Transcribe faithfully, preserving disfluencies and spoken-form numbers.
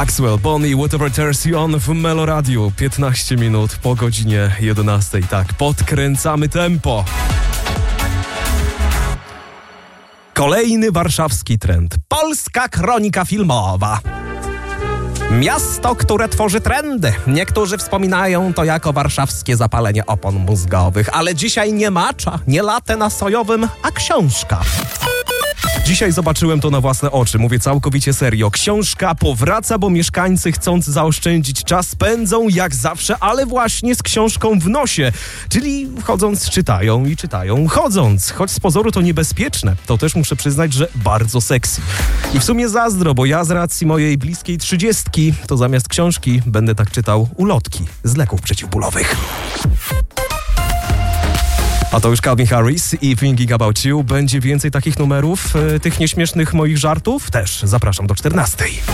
Maxwell, Bonnie, Whatever Turns You On w Meloradiu. piętnaście minut po godzinie jedenastej. Tak, podkręcamy tempo. Kolejny warszawski trend. Polska kronika filmowa. Miasto, które tworzy trendy. Niektórzy wspominają to jako warszawskie zapalenie opon mózgowych, ale dzisiaj nie macza, nie latę na sojowym, a książka. Dzisiaj zobaczyłem to na własne oczy, mówię całkowicie serio. Książka powraca, bo mieszkańcy, chcąc zaoszczędzić czas, pędzą jak zawsze, ale właśnie z książką w nosie. Czyli chodząc czytają i czytają chodząc. Choć z pozoru to niebezpieczne, to też muszę przyznać, że bardzo sexy. I w sumie zazdro, bo ja z racji mojej bliskiej trzydziestki, to zamiast książki będę tak czytał ulotki z leków przeciwbólowych. A to już Calvin Harris i Thinking About You. Będzie więcej takich numerów, e, tych nieśmiesznych moich żartów? Też zapraszam do czternastej.